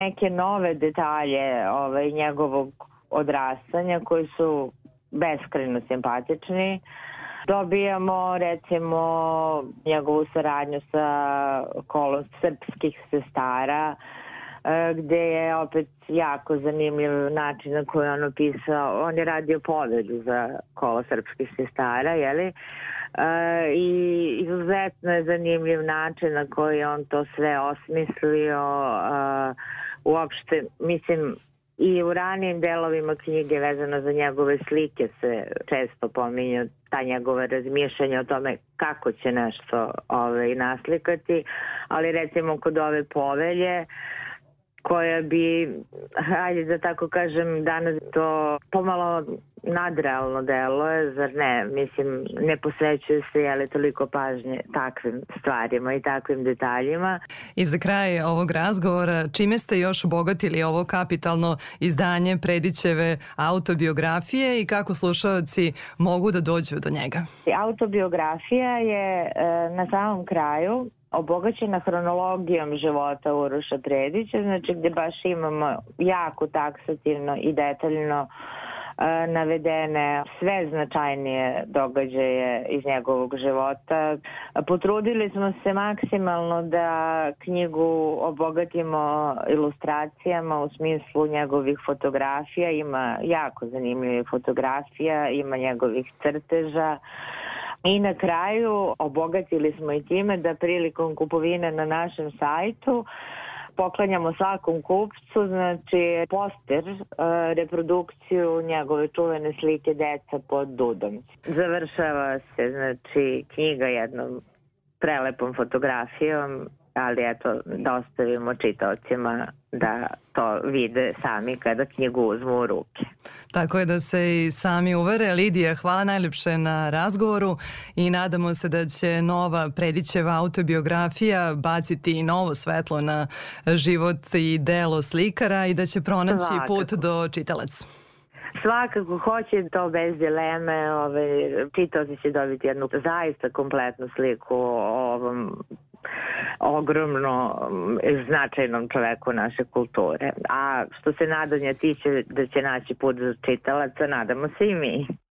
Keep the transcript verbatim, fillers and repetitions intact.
neke nove detalje ovaj, njegovog odrastanja koji su beskrajno simpatični. Dobijamo recimo njegovu saradnju sa kolom srpskih sestara, gde je opet jako zanimljiv način na koji on opisao. On je radio povelju za kolo srpskih sestara, jeli? E, i izuzetno je zanimljiv način na koji on to sve osmislio. E, uopšte, mislim, i u ranijim delovima knjige vezano za njegove slike se često pominju ta njegova razmišljanja o tome kako će nešto ovaj, naslikati, ali recimo kod ove povelje, koja bi, hajde da tako kažem, danas to pomalo nadrealno deluje, zar ne? Mislim, ne posvećuje se jeli, toliko pažnje takvim stvarima i takvim detaljima. I za kraj ovog razgovora, čime ste još obogatili ovo kapitalno izdanje Predićeve autobiografije i kako slušalci mogu da dođu do njega? Autobiografija je e, na samom kraju obogaćena hronologijom života Uroša Predića, znači gde baš imamo jako taksativno i detaljno e, navedene sve značajnije događaje iz njegovog života. Potrudili smo se maksimalno da knjigu obogatimo ilustracijama u smislu njegovih fotografija. Ima jako zanimljivih fotografija, ima njegovih crteža. I na kraju obogatili smo i time da prilikom kupovine na našem sajtu poklanjamo svakom kupcu, znači poster, reprodukciju njegove čuvene slike Deca pod dudom. Završava se znači knjiga jednom prelepom fotografijom, ali eto da ostavimo čitaocima da to vide sami kada knjigu uzmu u ruke. Tako je, da se i sami uvere. Lidija, hvala najljepše na razgovoru i nadamo se da će nova Predićeva autobiografija baciti novo svetlo na život i delo slikara i da će pronaći Svakako. put do čitalaca. Svakako hoće to bez dileme. Ove, čitaoci će dobiti jednu zaista kompletnu sliku o ovom ogromno značajnom čoveku naše kulture. A što se nadanja tiče da će naći put za čitalaca, nadamo se i mi.